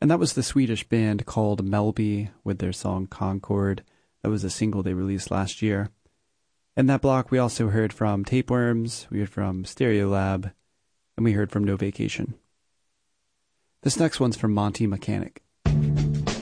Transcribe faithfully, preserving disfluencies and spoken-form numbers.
And that was the Swedish band called Melby with their song Concord. That was a single they released last year. In that block, we also heard from Tapeworms, we heard from Stereolab, and we heard from No Vacation. This next one's from Monty Mechanic.